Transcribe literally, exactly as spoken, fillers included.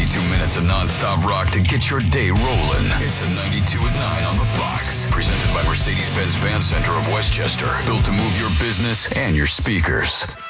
ninety-two minutes of non-stop rock to get your day rolling. It's the ninety-two at nine on the box. Presented by Mercedes-Benz Van Center of Westchester. Built to move your business and your speakers.